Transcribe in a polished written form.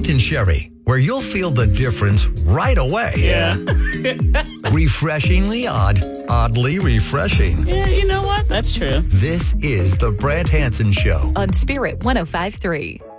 Mint and Cherry, where you'll feel the difference right away. Yeah. Refreshingly odd, oddly refreshing. Yeah, you know what? That's true. This is The Brant Hanson Show on Spirit 105.3.